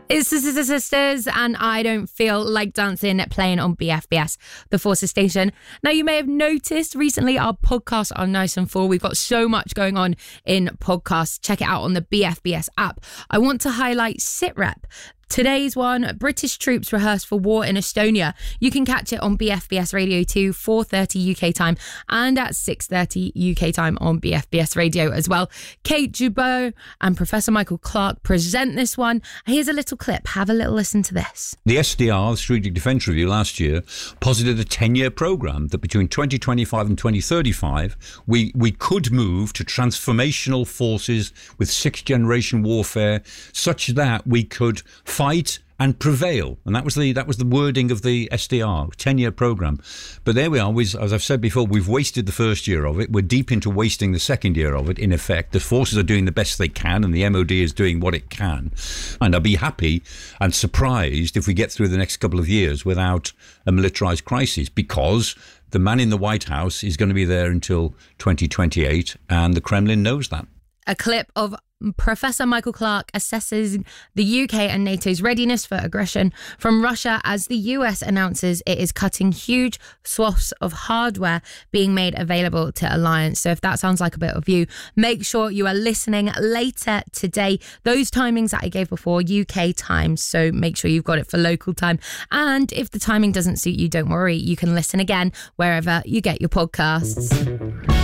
It's the Sister Sisters and I Don't Feel Like Dancing, playing on BFBS, the Forces station. Now, you may have noticed recently our podcasts are nice and full. We've got so much going on in podcasts. Check it out on the BFBS app. I want to highlight SitRep. Today's one, British troops rehearse for war in Estonia. You can catch it on BFBS Radio 2, 4:30 UK time, and at 6:30 UK time on BFBS Radio as well. Kate Jubot and Professor Michael Clark present this one. Here's a little clip. Have a little listen to this. The SDR, the Strategic Defence Review, last year posited a 10-year programme that between 2025 and 2035, we could move to transformational forces with sixth-generation warfare such that we could fight and prevail. And that was the wording of the SDR, 10-year programme. But there we are, as I've said before, we've wasted the first year of it. We're deep into wasting the second year of it, in effect. The forces are doing the best they can and the MOD is doing what it can. And I'll be happy and surprised if we get through the next couple of years without a militarised crisis, because the man in the White House is going to be there until 2028 and the Kremlin knows that. A clip of Professor Michael Clark assesses the UK and NATO's readiness for aggression from Russia as the US announces it is cutting huge swaths of hardware being made available to Alliance. So if that sounds like a bit of you, make sure you are listening later today. Those timings that I gave before, UK time, so make sure you've got it for local time. And if the timing doesn't suit you, don't worry, you can listen again wherever you get your podcasts.